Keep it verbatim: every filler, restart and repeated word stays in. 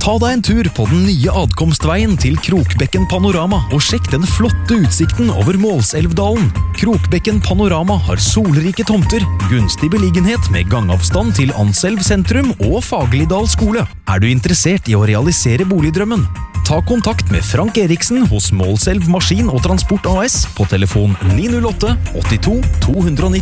Ta deg en tur på den nye adkomstveien til Krokbekken Panorama og sjekk den flotte utsikten over Målselvdalen. Krokbekken Panorama har solrike tomter, gunstig beliggenhet med gangavstand til Anselv sentrum og Fagerlidal skole. Er du interessert i å realisere boligdrømmen? Ta kontakt med Frank Eriksen hos Målselv Maskin og Transport A S på telefon ni null åtte åttito to ni to.